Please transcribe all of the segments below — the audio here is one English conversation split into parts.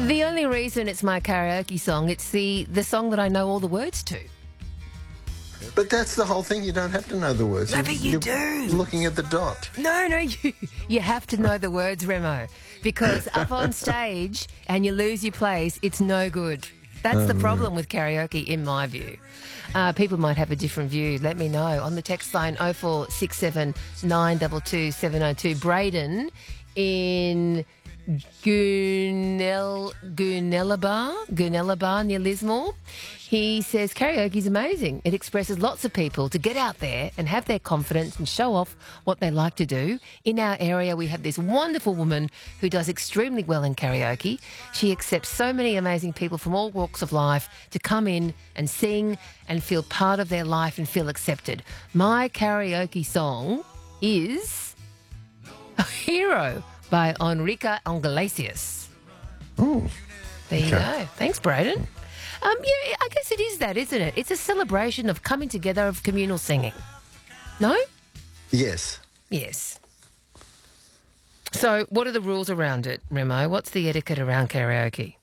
The only reason it's my karaoke song, it's the song that I know all the words to. But that's the whole thing. You don't have to know the words. No, but you do. Looking at the dot. No, you have to know the words, Remo, because up on stage and you lose your place, it's no good. That's the problem with karaoke, in my view. People might have a different view. Let me know on the text line 0467 922 702. Braden in Goonellabah near Lismore. He says karaoke's amazing. It expresses lots of people to get out there and have their confidence and show off what they like to do. In our area, we have this wonderful woman who does extremely well in karaoke. She accepts so many amazing people from all walks of life to come in and sing and feel part of their life and feel accepted. My karaoke song is Hero by Enrique Iglesias. Oh, there you go. Thanks, Braden. Yeah, I guess it is that, isn't it? It's a celebration of coming together, of communal singing. No? yes. Yes. So what are the rules around it, Remo? What's the etiquette around karaoke?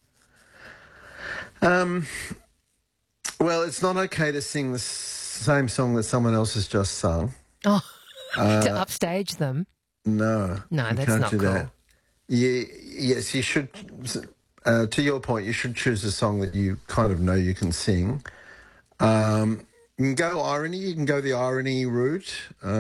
Well, it's not okay to sing the same song that someone else has just sung. Oh, to upstage them? No. No, you that's can't not do cool. that. Yes, you should. To your point, you should choose a song that you kind of know you can sing. You can go irony. You can go the irony route.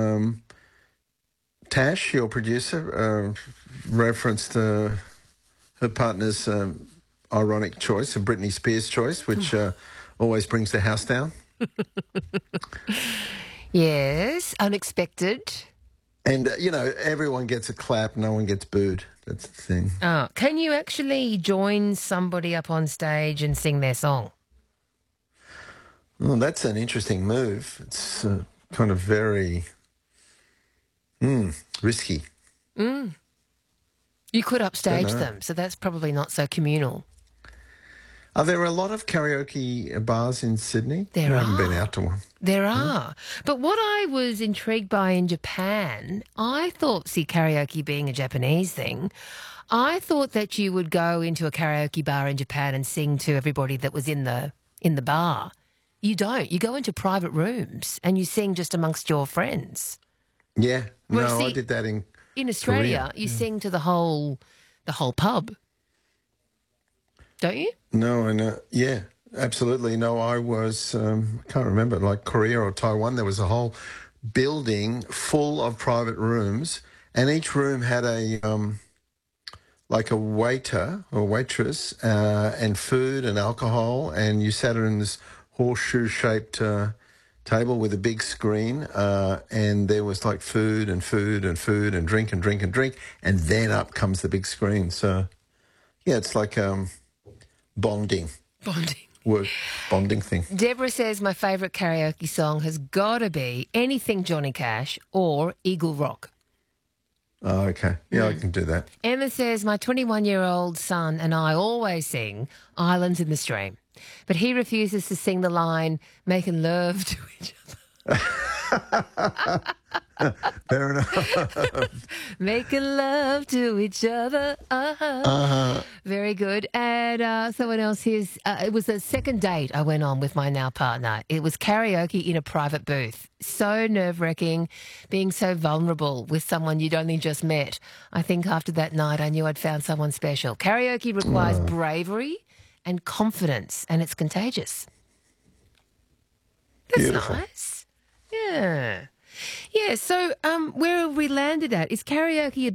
Tash, your producer, referenced her partner's ironic choice, a Britney Spears choice, which always brings the house down. Yes, unexpected. And, everyone gets a clap, no one gets booed. That's the thing. Oh, can you actually join somebody up on stage and sing their song? Well, that's an interesting move. It's kind of very risky. You could upstage them, so that's probably not so communal. Are there a lot of karaoke bars in Sydney? There I haven't are. been out to one. There are. But what I was intrigued by in Japan, I thought, karaoke being a Japanese thing, I thought that you would go into a karaoke bar in Japan and sing to everybody that was in the bar. You don't. You go into private rooms and you sing just amongst your friends. Yeah. Well, I did that in Australia, Korea. you sing to the whole pub. Don't you? No, I know. Yeah, absolutely. No, I was, I can't remember, like Korea or Taiwan, there was a whole building full of private rooms, and each room had a waiter or waitress and food and alcohol, and you sat in this horseshoe-shaped table with a big screen, and there was like food and drink, and then up comes the big screen. So, yeah, it's like bonding thing. Deborah says my favourite karaoke song has got to be anything Johnny Cash or Eagle Rock. Oh, okay. Yeah, I can do that. Emma says my 21-year-old son and I always sing Islands in the Stream, but he refuses to sing the line making love to each other. Fair enough. Making love to each other. Very good. And someone else here's, it was a second date I went on with my now partner. It was karaoke in a private booth. So nerve-wracking, being so vulnerable with someone you'd only just met. I think after that night I knew I'd found someone special. Karaoke requires bravery and confidence, and it's contagious. That's Beautiful. nice. Yeah. Yeah, so where have we landed at? Is karaoke a